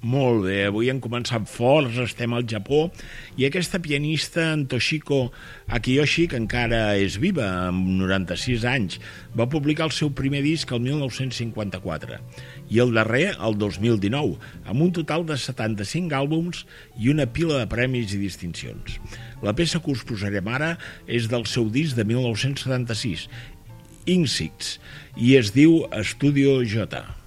Molt bé, avui hem començat forts, estem al Japó, i aquesta pianista, en Toshiko Akiyoshi, que encara és viva, amb 96 anys, va publicar el seu primer disc el 1954, i el darrer el 2019, amb un total de 75 àlbums i una pila de premis i distincions. La peça que us posarem ara és del seu disc de 1976, Insects, i es diu Studio J.